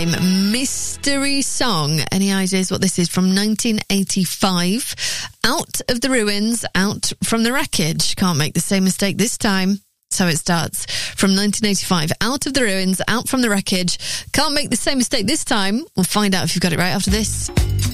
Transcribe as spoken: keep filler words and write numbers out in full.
Mystery Song. Any ideas what this is? From nineteen eighty-five. Out of the ruins, out from the wreckage. Can't make the same mistake this time. So it starts from nineteen eighty-five. Out of the ruins, out from the wreckage. Can't make the same mistake this time. We'll find out if you've got it right after this.